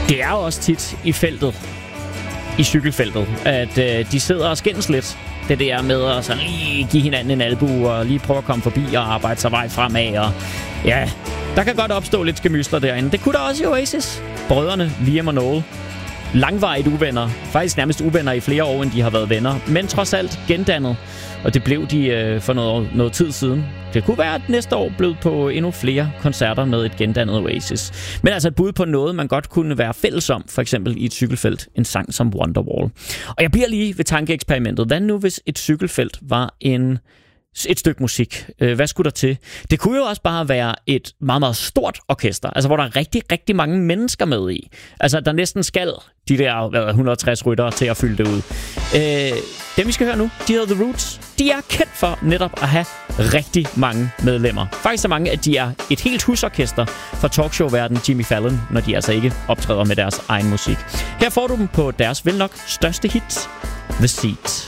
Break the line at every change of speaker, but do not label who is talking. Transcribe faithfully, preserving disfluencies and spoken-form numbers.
Det er jo også tit i feltet, i cykelfeltet, at øh, de sidder og skændes lidt. Det der med at sådan lige give hinanden en albu og lige prøve at komme forbi og arbejde sig vej fremad. Og ja, der kan godt opstå lidt skemysler derinde. Det kunne der også i Oasis. Brødrene Liam og Noel. Langvarigt uvenner. Faktisk nærmest uvenner i flere år, end de har været venner. Men trods alt gendannet. Og det blev de øh, for noget, noget tid siden. Det kunne være, at næste år blev på endnu flere koncerter med et gendannet Oasis. Men altså et bud på noget, man godt kunne være fælles om. For eksempel i et cykelfelt. En sang som Wonderwall. Og jeg bliver lige ved tankeeksperimentet. Hvad nu, hvis et cykelfelt var en... et stykke musik. Hvad skulle der til? Det kunne jo også bare være et meget, meget stort orkester, altså hvor der er rigtig, rigtig mange mennesker med i. Altså, der næsten skal de der hvad, et hundrede og tres ryttere til at fylde det ud. Øh, dem, vi skal høre nu, de hedder The Roots. De er kendt for netop at have rigtig mange medlemmer. Faktisk så mange, at de er et helt husorkester for talkshow-verden Jimmy Fallon, når de altså ikke optræder med deres egen musik. Her får du dem på deres vel nok største hit, The Seat.